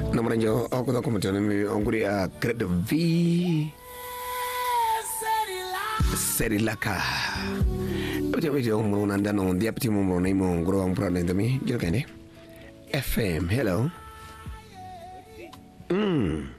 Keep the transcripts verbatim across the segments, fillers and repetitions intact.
Namuranjo ako da kuma tani onguri a grade V Serilaka. Oje oje umro nanda no dia piti umro na imo ngoro ang prana ndami jil kane. F M hello. Mm.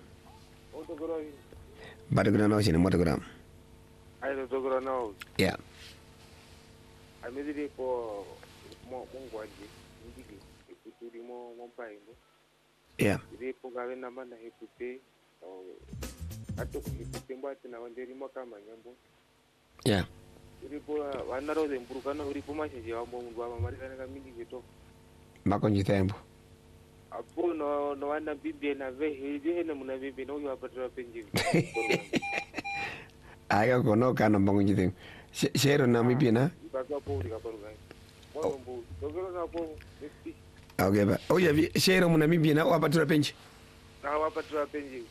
Badagura no sini motogram. Ai dogora no. Yeah. Amediri po mo mongwaji ndiki ekuturi mo mompaingo. Yeah. Iri po gawe nama na hepute o ato hepute mbati na wanderi mo kama nyambo. Yeah. Iri po wanaro de mburukano iri po masheje wa mo ngwa mamarika na mingi geto. Makonji tembo. Apo no no wana bibi na ve heje na muna bibi no yo apatra penji. Aya kono kana makonji tembo. Shero na bibi na. Baka po ri kaparu gai. Mo mbu dogora na po besti. Okay ba. Oh ya shero muna bibi na wapatra penji. Na wapatra penji.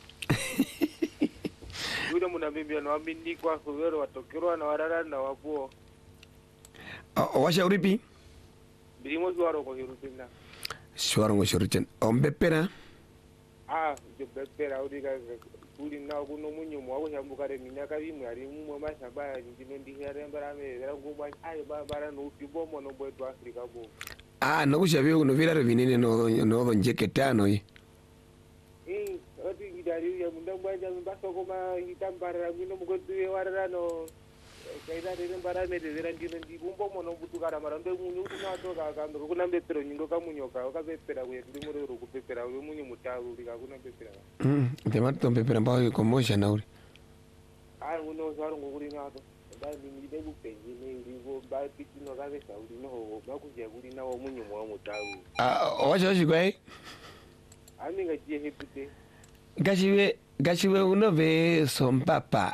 Uda muna bibi na wamindi kwa kuvero watokero na warara na wapuo. O washa uripi? Birimo zuaro ko hirupina. Suara ngo suruchen. Ombe pera. Ah, je bepera udika kuli na kuno munyo mwa ko shambukare minyaka bimwe ari mu mashamba ndino ndihare mbarame era ngumwa ai bara no ufibo mono bwetu Afrika bo. Ah, no kushabi kuno vilare vinene no no njeketano yi. Eh, ati gidari ya mundamba ja mbaso koma hitambara mino mugotu warara no kaida de mbarame de era ndino ndibumbo mono butukara marambe munyo kuna to ka ka ndo kuna mbepero nyingo ka munyoka ka bepera ku ndimo ro ku bepera ku munyo mutaru lika kuna bepera. Mm, te mato bepera mbao komosha na uri. Ah, uno swaro nguri nato. Dai ni de ku penji ne urigo ba pitino ka be sauri no ba ku je guri na wo munyo mwa mutaru. Ah, washa washi kwai? Ami ga je hepute. Gashiwe gashiwe uno ve son papa.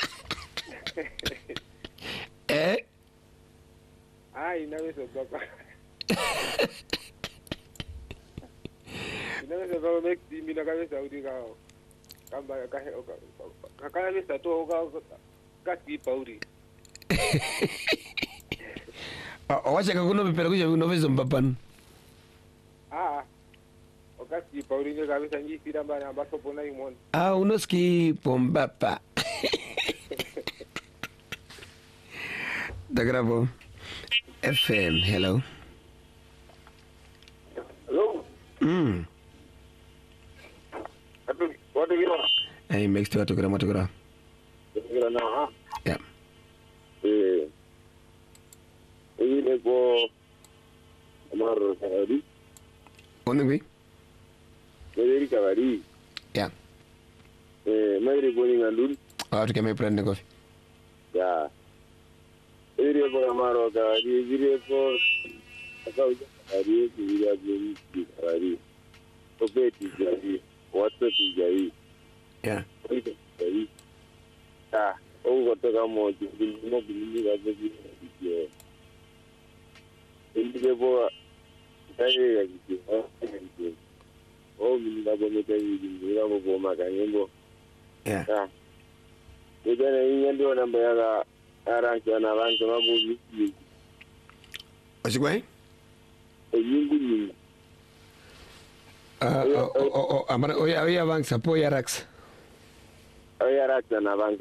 Eh? Ai, nawe so papa. Nawe so papa mek di mina ka be sauri ka. Kamba ka he o ka. Ka ka be sa to ka ka ti pauri. Ah, washa ka kuno bepera kusha uno ve son papa. Ah. O ka ti pauri ne ka be sanji sira bana ba so pona imon. Ah, uno ski pombapa. Da grabo. F M, hello. Hello. Mm. What do you want? Hey, mix to autogram autogram. Gira na ha. Yeah. Eh. Ini ne ko amar sahari. Onde vi? Mederi kavari. Yeah. Eh, mederi boni ngandul. Ah, tu keme prende coffee. Ya. Iri ko amaro kavari, iri ko akau kavari, iri abli kavari. Opeti kavari, WhatsApp kavari. Yeah. Kavari. Ah, o ko to kamo jibin mo bilini ga beji. Iri ko kai ya ji. Oh, bilini ga beji bilini ga bo ma ga yembo. Yeah. Ah. Ida ne yendo namba ya aranke na ranke mabuzi. Osigwai? Yingu yingu. Ah, o o o amara oya oya bang sapo ya rax. Oya rax na bang